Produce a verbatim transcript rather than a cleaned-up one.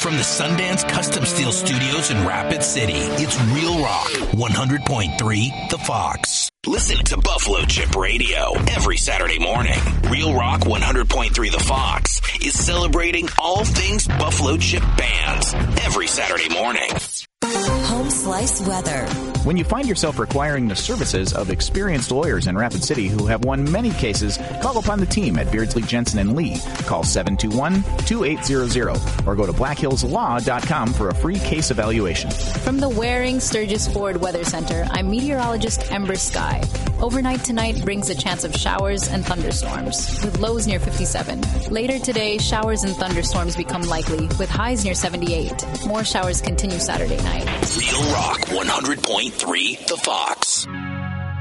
from the Sundance Custom Steel Studios in Rapid City, it's Real Rock one hundred point three The Fox. Listen to Buffalo Chip Radio every Saturday morning. Real Rock one hundred point three The Fox is celebrating all things Buffalo Chip bands every Saturday morning. Home Slice Weather. When you find yourself requiring the services of experienced lawyers in Rapid City who have won many cases, call upon the team at Beardsley, Jensen and Lee. Call seven two one, two eight zero zero or go to black hills law dot com for a free case evaluation. From the Waring Sturgis Ford Weather Center, I'm meteorologist Ember Sky. Overnight tonight brings a chance of showers and thunderstorms, with lows near fifty-seven. Later today, showers and thunderstorms become likely, with highs near seventy-eight. More showers continue Saturday night. Real Rock one hundred point three The Fox.